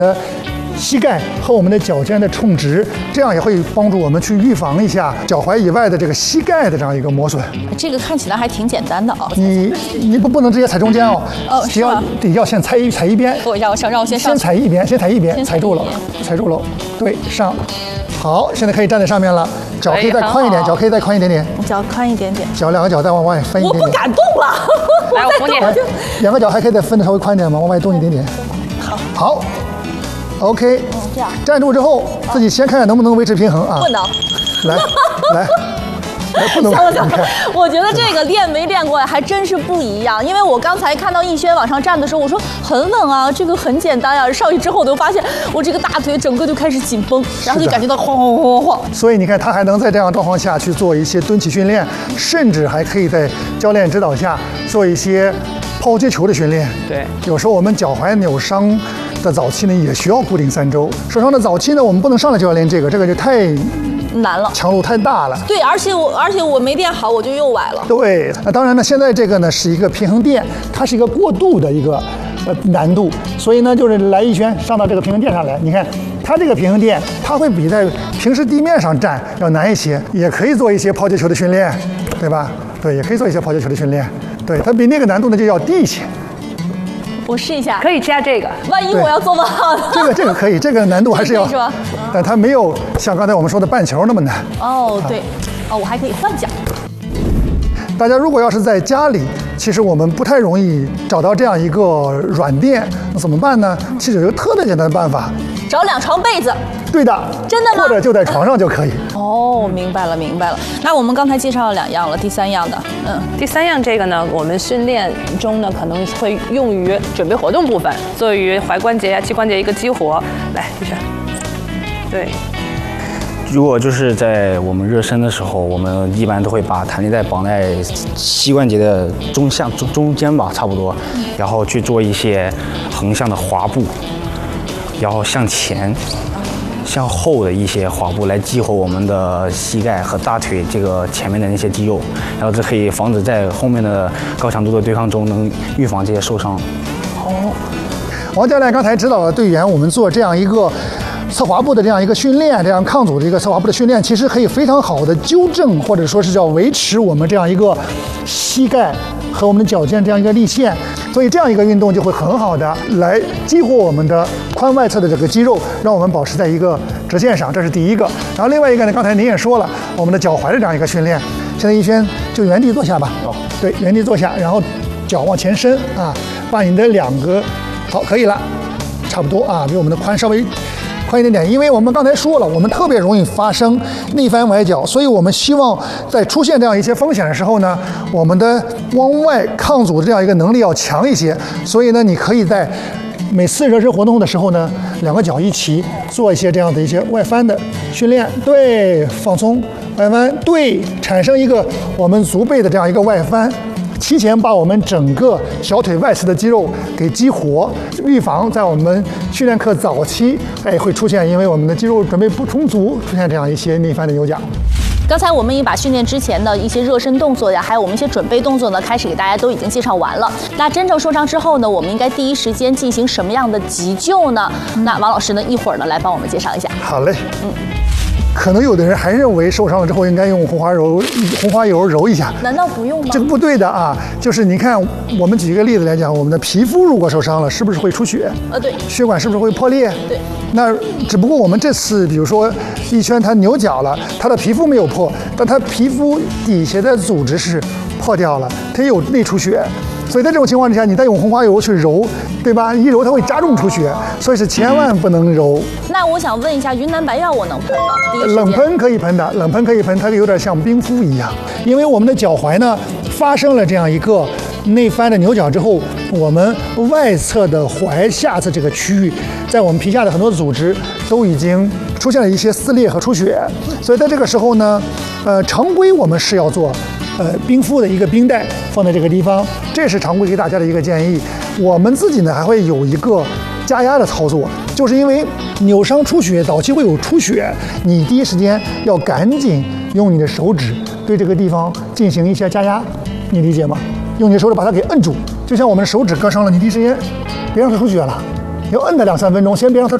膝盖和我们的脚尖的冲直，这样也会帮助我们去预防一下脚踝以外的这个膝盖的这样一个磨损。 这个看起来还挺简单的啊。 你不能直接踩中间哦， 是吗？ 要先踩一边。 我让我先上。 先踩一边，踩住了，对，上。好，现在可以站在上面了，脚可以再宽一点，脚可以再宽一点点， 脚宽一点点， 两个脚再往外分一点点。 我不敢动了， 来，我扶你。 两个脚还可以再分的稍微宽点吗？往外动一点点。好。OK， 这样站住之后，自己先看看能不能维持平衡啊。 不能。 来，不能。 我觉得这个练没练过还真是不一样，因为我刚才看到逸轩往上站的时候，我说很稳啊，这个很简单呀。上去之后我就发现我这个大腿整个就开始紧绷，然后就感觉到晃。 所以你看，他还能在这样状况下去做一些蹲起训练，甚至还可以在教练指导下做一些抛接球的训练。 对， 有时候我们脚踝扭伤的早期呢，也需要固定3周。受伤的早期呢，我们不能上来就要练这个就太难了， 强度太大了。 对，而且我没练好，我就又崴了。 对，那当然呢，现在这个呢是一个平衡垫，它是一个过渡的一个难度，所以呢，就是来逸轩上到这个平衡垫上来，你看它这个平衡垫，它会比在平时地面上站要难一些，也可以做一些抛接球的训练，对吧？对，也可以做一些抛接球的训练，对，它比那个难度呢就要低一些。 我试一下， 可以加这个。 万一我要做不好呢？ 这个可以，这个难度还是要， 是吧？ 但它没有像刚才我们说的半球那么难。 哦，对，我还可以换脚。 大家如果要是在家里，其实我们不太容易找到这样一个软垫，那怎么办呢？其实有一个特别简单的办法， 找2床被子。 对的， 真的吗？ 或者就在床上就可以。 哦，明白了。那我们刚才介绍了2样了，第3样的， 第3样这个呢，我们训练中呢可能会用于准备活动部分，作于踝关节呀、膝关节一个激活。来，医生，对。 如果就是在我们热身的时候，我们一般都会把弹力带绑在膝关节的中间吧，差不多，然后去做一些横向的滑步，然后向前、向后的一些滑步来激活我们的膝盖和大腿这个前面的那些肌肉，然后这可以防止在后面的高强度的对抗中能预防这些受伤。 王教练刚才指导了队员我们做这样一个侧滑步的这样一个训练，这样抗阻的一个侧滑步的训练，其实可以非常好的纠正或者说是叫维持我们这样一个膝盖和我们的脚尖这样一个立线，所以这样一个运动就会很好的来激活我们的髋外侧的这个肌肉，让我们保持在一个直线上，这是第一个。然后另外一个呢，刚才您也说了，我们的脚踝的这样一个训练，现在逸轩就原地坐下吧，对，原地坐下，然后脚往前伸啊，把你的2个好可以了，差不多啊，比我们的髋稍微宽一点点，因为我们刚才说了，我们特别容易发生内翻崴脚，所以我们希望在出现这样一些风险的时候呢，我们的往外抗阻的这样一个能力要强一些。所以呢，你可以在每次热身活动的时候呢，2个脚一起做一些这样的一些外翻的训练，对，放松外翻，对，产生一个我们足背的这样一个外翻。提前把我们整个小腿外侧的肌肉给激活，预防在我们训练课早期，会出现因为我们的肌肉准备不充足，出现这样一些内翻的扭脚。 刚才我们已经把训练之前的一些热身动作呀，还有我们一些准备动作呢，开始给大家都已经介绍完了。那真正受伤之后呢，我们应该第一时间进行什么样的急救呢？那王老师呢，一会儿呢来帮我们介绍一下。 好嘞，可能有的人还认为受伤了之后应该用红花油揉一下， 难道不用吗？ 这个不对的啊！就是你看，我们举一个例子来讲，我们的皮肤如果受伤了，是不是会出血？ 对。 血管是不是会破裂？ 对。 那只不过我们这次，比如说逸轩他扭脚了，他的皮肤没有破，但他皮肤底下的组织是破掉了，他也有内出血。所以在这种情况之下，你再用红花油去揉，对吧？一揉它会加重出血，所以是千万不能揉。 那我想问一下，云南白药我能喷吗？ 冷喷可以喷的，冷喷可以喷，它有点像冰敷一样。因为我们的脚踝呢发生了这样一个内翻的扭脚之后，我们外侧的踝下侧这个区域，在我们皮下的很多组织都已经出现了一些撕裂和出血，所以在这个时候呢，常规我们是要做冰敷的一个冰袋放在这个地方，这是常规给大家的一个建议。我们自己呢还会有一个加压的操作，就是因为扭伤出血，早期会有出血，你第一时间要赶紧用你的手指对这个地方进行一些加压，你理解吗？用你的手指把它给摁住，就像我们的手指割伤了，你第一时间别让它出血了， 要摁它2、3分钟，先别让它